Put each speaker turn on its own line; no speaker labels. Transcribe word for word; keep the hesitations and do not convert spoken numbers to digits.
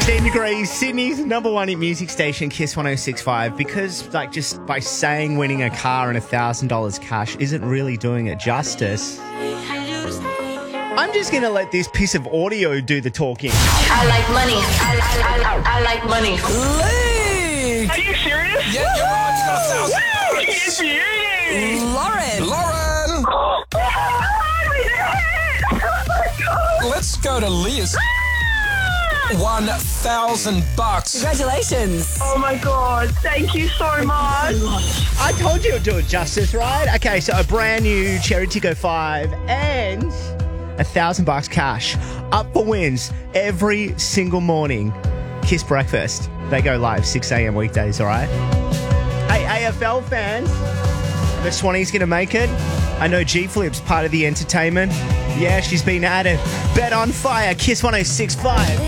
fifteen degrees, Sydney's number one hit music station, Kiss one oh six point five, because like just by saying winning a car and one thousand dollars cash isn't really doing it justice. I'm just going to let this piece of audio do the talking.
I like money. I, I, I, I like money.
Lee!
Are you serious?
Yeah, you're on. You got a thousand
Wow,
dollars.
it's beauty.
Lauren! Lauren!
Oh, we did it! Oh my God.
Let's go to Liz. One thousand bucks.
Congratulations.
Oh my God, thank you so much.
I told you it'd do it justice, right? Okay, so a brand new Cherry Tico five and a thousand bucks cash up for wins every single morning. Kiss Breakfast. They go live six a.m. weekdays, all right? Hey, A F L fans, the Swanee's going to make it. I know G-Flip's part of the entertainment. Yeah, she's been added. Bet on fire, Kiss one oh six point five.